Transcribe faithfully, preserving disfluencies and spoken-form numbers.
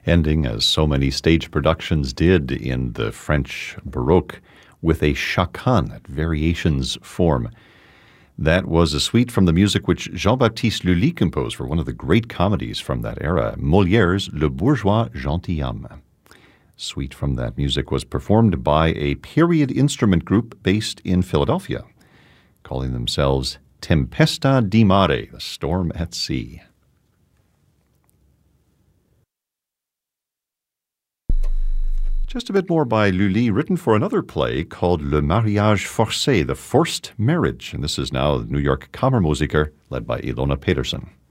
ending, as so many stage productions did in the French Baroque, with a chacan, that variations form. That was a suite from the music which Jean-Baptiste Lully composed for one of the great comedies from that era, Molière's Le Bourgeois Gentilhomme. Suite from that music was performed by a period instrument group based in Philadelphia, calling themselves Tempesta di Mare, the storm at sea. Just a bit more by Lully, written for another play called Le Mariage Forcé, the Forced Marriage. And this is now New York Kammermusiker, led by Ilona Pedersen.